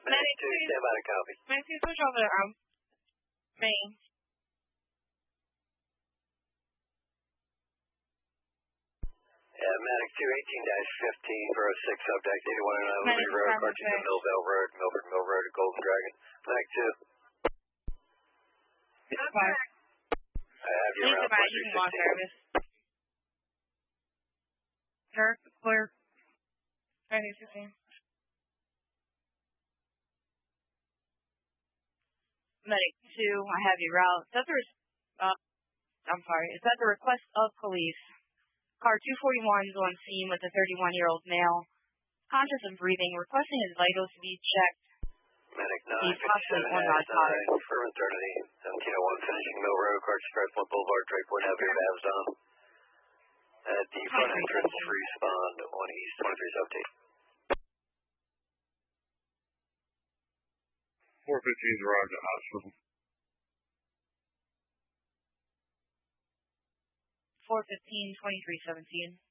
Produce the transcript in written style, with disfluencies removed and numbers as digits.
Medic 2, stand by to copy. Medic 2, switch over to main. Medic 2, 18-15 for a 6 subject, 8109 Liberty Road, Cartagena Millville Road, Milford Mill Road, Golden Dragon. Medic 2. That's fine. I have you around 4316. Sure, clear. 4316. Medic 2, I have you route. Is that the request of police? Car 241 is on scene with a 31-year-old male, conscious and breathing, requesting his vitals to be checked. Medic 9, He's possibly on narcotics. for maternity, 1701, finishing Mill Road, Cartagena Expressway Boulevard, Drayport Avenue, Avzon. At the front entrance, respond on East 2317. 415's arrived at hospital. 415, 2317.